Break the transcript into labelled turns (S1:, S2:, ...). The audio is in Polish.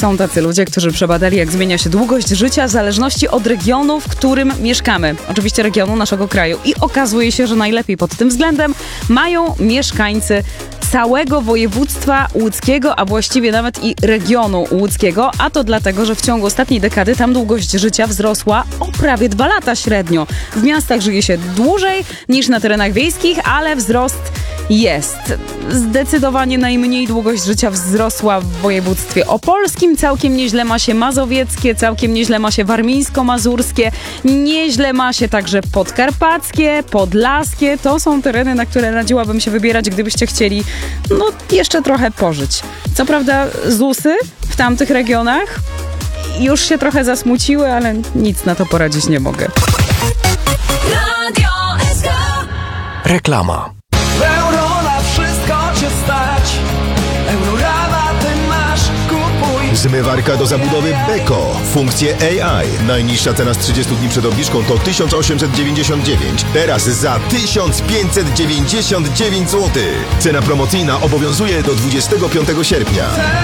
S1: Są tacy ludzie, którzy przebadali, jak zmienia się długość życia w zależności od regionu, w którym mieszkamy. Oczywiście regionu naszego kraju. I okazuje się, że najlepiej pod tym względem mają mieszkańcy całego województwa łódzkiego, a właściwie nawet i regionu łódzkiego, a to dlatego, że w ciągu ostatniej dekady tam długość życia wzrosła o prawie 2 lata średnio. W miastach żyje się dłużej niż na terenach wiejskich, ale wzrost jest. Zdecydowanie najmniej długość życia wzrosła w województwie opolskim, całkiem nieźle ma się mazowieckie, całkiem nieźle ma się warmińsko-mazurskie, nieźle ma się także podkarpackie, podlaskie. To są tereny, na które radziłabym się wybierać, gdybyście chcieli jeszcze trochę pożyć. Co prawda ZUS-y w tamtych regionach już się trochę zasmuciły, ale nic na to poradzić nie mogę.
S2: Reklama.
S3: Euro na wszystko cię stać. Eurorama ty masz, kupuj.
S4: Zmywarka do zabudowy Beko. Funkcje AI. Najniższa cena z 30 dni przed obniżką to 1899. Teraz za 1599 zł. Cena promocyjna obowiązuje do 25 sierpnia.